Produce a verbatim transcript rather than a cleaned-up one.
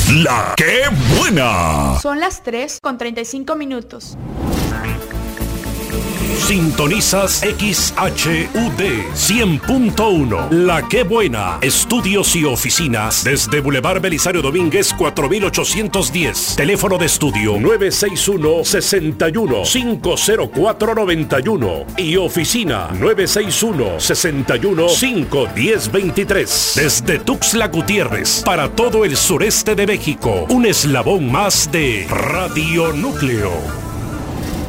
La que buena. Son las tres con treinta y cinco minutos. Sintonizas X H U D cien punto uno. La que buena. Estudios y oficinas desde Boulevard Belisario Domínguez cuatro mil ochocientos diez. Teléfono de estudio nueve seis uno, seis uno, cinco cero cuatro, nueve uno y oficina nueve seis uno, seis uno, cinco uno cero, dos tres. Desde Tuxtla Gutiérrez para todo el sureste de México. Un eslabón más de Radio Núcleo.